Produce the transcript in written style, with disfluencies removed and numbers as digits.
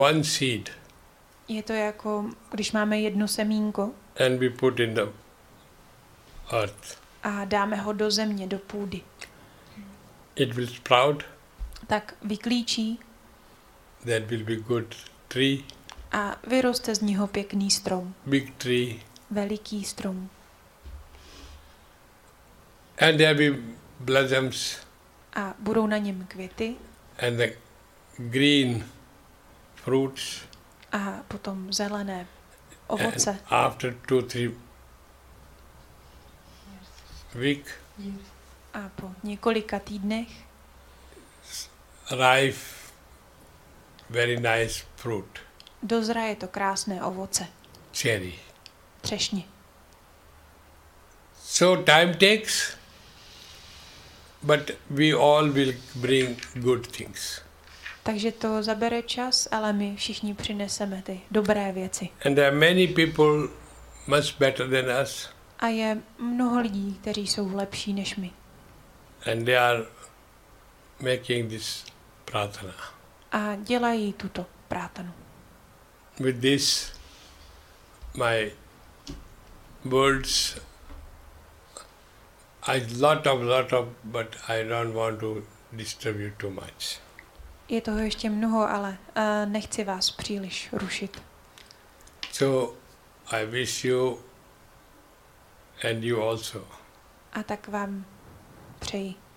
one seed Je to jako, když máme jedno semínko and we put in the earth. a dáme ho do země, do půdy. It will sprout, Tak vyklíčí that will be good tree, a vyroste z něho pěkný strom. big tree, Veliký strom. and there will be blossoms A budou na něm květy and the green fruits. a potom zelené ovoce. And after 2-3 week, A po několika týdnech ripe, very nice fruit, dozraje to krásné ovoce. cherry. Třešně. So time takes, but we all will bring good things. Takže to zabere čas, ale my všichni přineseme ty dobré věci. And there are many people much better than us, A je mnoho lidí, kteří jsou lepší než my. and they are making this pratana. A dělají tuto prátanu. With this, my words, lot of, but I don't want to disturb you too much. Je toho ještě mnoho, ale nechci vás příliš rušit. So I wish you and you also A tak vám přeji